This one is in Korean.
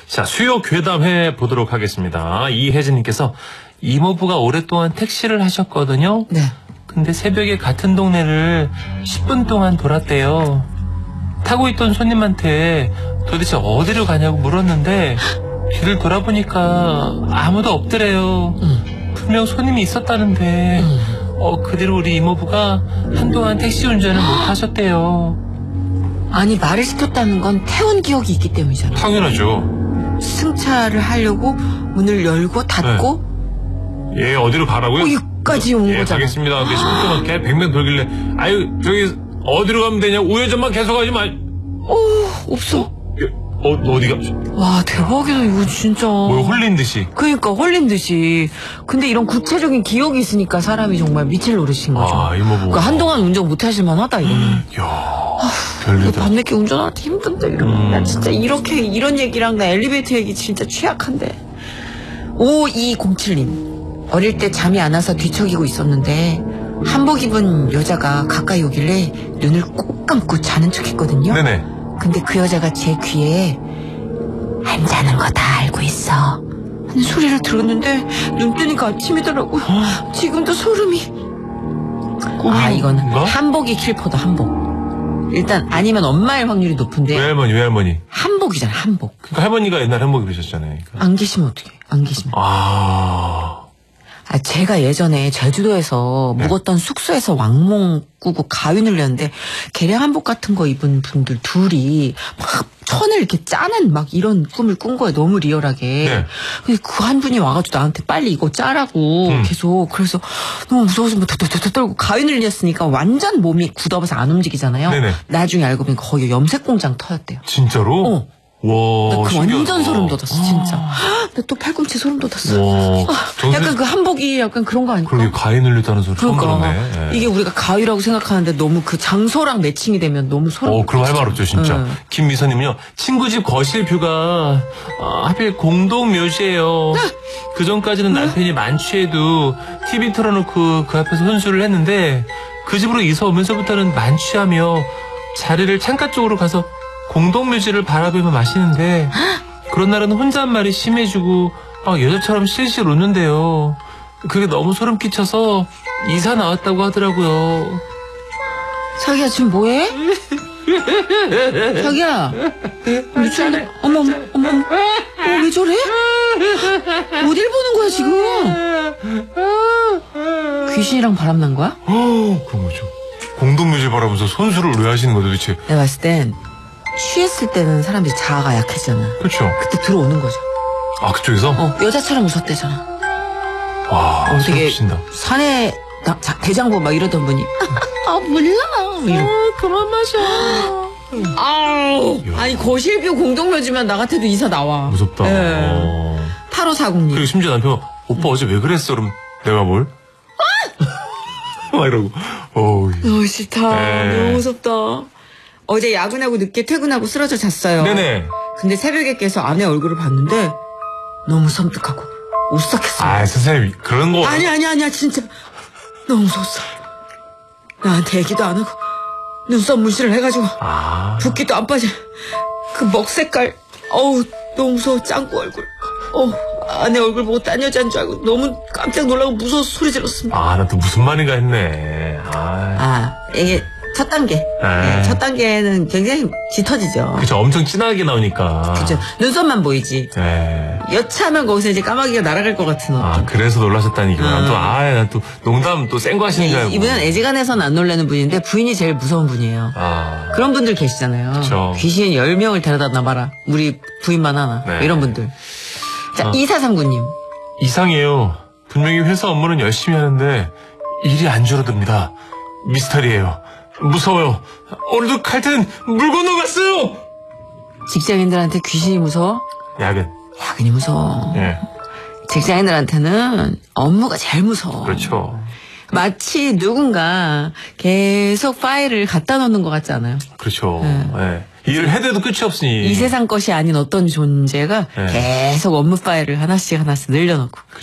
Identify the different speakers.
Speaker 1: 자, 수요 괴담해 보도록 하겠습니다. 이혜진님께서 이모부가 오랫동안 택시를 하셨거든요.
Speaker 2: 네.
Speaker 1: 근데 새벽에 같은 동네를 10분 동안 돌았대요. 타고 있던 손님한테 도대체 어디로 가냐고 물었는데 뒤를 돌아보니까 아무도 없더래요. 분명 손님이 있었다는데 그 뒤로 우리 이모부가 한동안 택시 운전을 못 하셨대요.
Speaker 2: 아니, 말을 시켰다는 건 태운 기억이 있기 때문이잖아.
Speaker 1: 당연하죠.
Speaker 2: 승차를 하려고 문을 열고 닫고
Speaker 1: 예, 어디로 가라고요?
Speaker 2: 여기까지 온
Speaker 1: 예,
Speaker 2: 거잖아.
Speaker 1: 가겠습니다. 근데 10분 동안 걔 100명 돌길래 아유 저기 어디로 가면 되냐, 우회전만 계속하지 마.
Speaker 2: 없어.
Speaker 1: 어디가?
Speaker 2: 와, 대박이다 이거 진짜.
Speaker 1: 뭐 홀린 듯이.
Speaker 2: 그러니까 홀린 듯이. 근데 이런 구체적인 기억이 있으니까 사람이 정말 미칠 노릇인 거죠.
Speaker 1: 아, 이모부.
Speaker 2: 그러니까 한동안 운전 못 하실 만하다 이거는.
Speaker 1: 야, 별일이다.
Speaker 2: 밤늦게 운전하기 힘든데 이러면 나 진짜 이런 얘기랑 나 엘리베이터 얘기 진짜 취약한데. 5207님. 어릴 때 잠이 안 와서 뒤척이고 있었는데 한복 입은 여자가 가까이 오길래 눈을 꼭 감고 자는 척했거든요.
Speaker 1: 네네.
Speaker 2: 근데 그 여자가 제 귀에 안 자는 거 다 알고 있어 하는 소리를 들었는데 눈 뜨니까 아침이더라고요. 지금도 소름이. 이거는
Speaker 1: 꿈인가?
Speaker 2: 한복이 킬포다. 한복. 일단 아니면 엄마일 확률이 높은데
Speaker 1: 외할머니.
Speaker 2: 한복이잖아. 한복.
Speaker 1: 그러니까 할머니가 옛날 한복 입으셨잖아요. 그러니까.
Speaker 2: 안 계시면 어떡해. 안 계시면. 제가 예전에 제주도에서 묵었던 숙소에서 왕몽 꾸고 가위 눌렸는데 개량 한복 같은 거 입은 분들 둘이 막 천을 이렇게 짜는 막 이런 꿈을 꾼 거예요. 너무 리얼하게.
Speaker 1: 네.
Speaker 2: 근데 그 한 분이 와가지고 나한테 빨리 이거 짜라고 계속. 그래서 너무 무서워서 뭐 덜덜덜 떨고 가위 눌렸으니까 완전 몸이 굳어서 안 움직이잖아요.
Speaker 1: 네네.
Speaker 2: 나중에 알고 보니까 거기 염색 공장 터였대요.
Speaker 1: 진짜로? 와,
Speaker 2: 나 그 완전
Speaker 1: 신기하다.
Speaker 2: 소름 돋았어 진짜. 나 또 팔꿈치 소름 돋았어.
Speaker 1: 와,
Speaker 2: 약간 그 한복이 약간 그런 거 아닐까?
Speaker 1: 그러게 가위 눌렸다는 소리 처음
Speaker 2: 그러니까
Speaker 1: 들었네. 예.
Speaker 2: 이게 우리가 가위라고 생각하는데 너무 그 장소랑 매칭이 되면 너무 소름.
Speaker 1: 그럼 할 말 없죠, 진짜. 김미선님은요, 친구 집 거실 뷰가, 하필 공동묘지예요. 그 전까지는 남편이 만취해도 TV 틀어놓고 그 앞에서 혼술을 했는데, 그 집으로 이사 오면서부터는 만취하며 자리를 창가 쪽으로 가서 공동묘지를 바라보며 마시는데, 그런 날은 혼잣말이 심해지고, 여자처럼 실실 웃는데요. 그게 너무 소름 끼쳐서 이사 나왔다고 하더라고요.
Speaker 2: 자기야 지금 뭐해? 자기야 미쳤나? 어머 왜 저래? 어딜 보는 거야 지금? 귀신이랑 바람난 거야?
Speaker 1: 그런 거죠. 공동묘지 바라보면서 손수를 왜 하시는 거죠, 도대체?
Speaker 2: 내가 봤을 땐 취했을 때는 사람들이 자아가 약해지잖아.
Speaker 1: 그렇죠.
Speaker 2: 그때 들어오는 거죠.
Speaker 1: 그쪽에서?
Speaker 2: 여자처럼 웃었대잖아.
Speaker 1: 와,
Speaker 2: 되게
Speaker 1: 소름끼친다.
Speaker 2: 사내 대장부 막 이러던 분이 몰라 이러.
Speaker 1: 그만 마셔.
Speaker 2: 아니 거실뷰 공동묘지면 나 같아도 이사 나와.
Speaker 1: 무섭다.
Speaker 2: 예. 8540님.
Speaker 1: 그리고 심지어 남편가 오빠 어제 왜 그랬어? 그럼 내가 뭘? 막 이러고.
Speaker 2: 너무 싫다.
Speaker 1: 네.
Speaker 2: 너무 무섭다. 어제 야근하고 늦게 퇴근하고 쓰러져 잤어요.
Speaker 1: 네네.
Speaker 2: 근데 새벽에 깨서 아내 얼굴을 봤는데 너무 섬뜩하고 오싹했어요.
Speaker 1: 선생님, 그런 거.
Speaker 2: 아니야 진짜 너무 무서웠어. 나한테 얘기도 안 하고 눈썹 문신을 해가지고 붓기도 안 빠져. 그 먹 색깔 너무 무서워. 짱구 얼굴. 아내 얼굴 보고 딴 여자인 줄 알고 너무 깜짝 놀라고 무서워서 소리 질렀습니다.
Speaker 1: 나 또 무슨 말인가 했네.
Speaker 2: 이게 첫 단계. 네, 첫 단계는 굉장히 ଝ터지죠.
Speaker 1: 그쵸, 엄청 진하게 나오니까.
Speaker 2: 그죠. 눈썹만 보이지.
Speaker 1: 네.
Speaker 2: 여차하면 거기서 이제 까마귀가 날아갈 것 같은 어떤.
Speaker 1: 그래서 놀라셨다는 얘기구나. 난 또 농담 또 센 거 하시는 줄 알고.
Speaker 2: 이분은 애지간해서는 안 놀라는 분인데 부인이 제일 무서운 분이에요. 그런 분들 계시잖아요.
Speaker 1: 그쵸.
Speaker 2: 귀신 10명을 데려다 놔봐라. 우리 부인만 하나.
Speaker 1: 네.
Speaker 2: 이런 분들. 자, 2439님.
Speaker 1: 이상해요. 분명히 회사 업무는 열심히 하는데 일이 안 줄어듭니다. 미스터리예요. 무서워요. 오늘도 칼퇴는 물 건너갔어요.
Speaker 2: 직장인들한테 귀신이 무서워? 야근이 무서워.
Speaker 1: 예.
Speaker 2: 직장인들한테는 업무가 제일 무서워.
Speaker 1: 그렇죠.
Speaker 2: 마치 누군가 계속 파일을 갖다 놓는 것 같지 않아요?
Speaker 1: 그렇죠. 예. 일을 해도 끝이 없으니.
Speaker 2: 이 세상 것이 아닌 어떤 존재가 계속 업무 파일을 하나씩 늘려놓고.